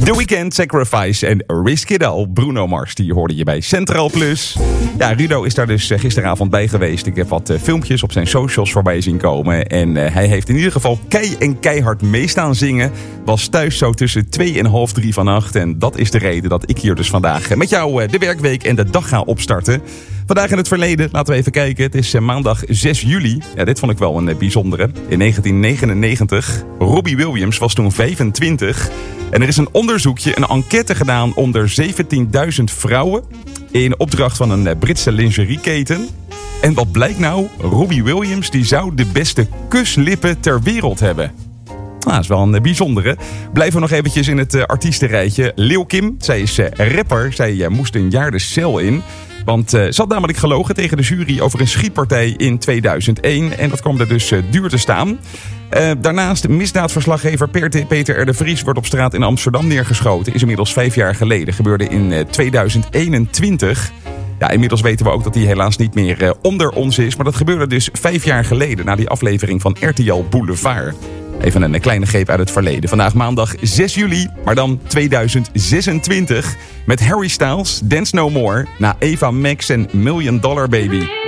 The Weeknd, Sacrifice en Risk It All. Bruno Mars, die hoorde je bij Centraal Plus. Ja, Rudo is daar dus gisteravond bij geweest. Ik heb wat filmpjes op zijn socials voorbij zien komen. En hij heeft in ieder geval keihard mee staan zingen. Was thuis zo tussen 2 en half 3 vannacht. En dat is de reden dat ik hier dus vandaag met jou de werkweek en de dag ga opstarten. Vandaag in het verleden, laten we even kijken. Het is maandag 6 juli. Ja, dit vond ik wel een bijzondere. In 1999. Robbie Williams was toen 25. En er is een onderzoekje, een enquête gedaan onder 17.000 vrouwen. In opdracht van een Britse lingerieketen. En wat blijkt nou? Robbie Williams die zou de beste kuslippen ter wereld hebben. Nou, dat is wel een bijzondere. Blijven we nog eventjes in het artiestenrijtje. Lil Kim, zij is rapper. Zij moest een jaar de cel in. Want ze had namelijk gelogen tegen de jury over een schietpartij in 2001. En dat kwam er dus duur te staan. Daarnaast misdaadverslaggever Peter R. de Vries wordt op straat in Amsterdam neergeschoten. Is inmiddels 5 jaar geleden. Gebeurde in 2021. Ja, inmiddels weten we ook dat hij helaas niet meer onder ons is. Maar dat gebeurde dus 5 jaar geleden na die aflevering van RTL Boulevard. Even een kleine greep uit het verleden. Vandaag maandag 6 juli, maar dan 2026. Met Harry Styles, Dance No More, na Eva Max en $1 Million Baby.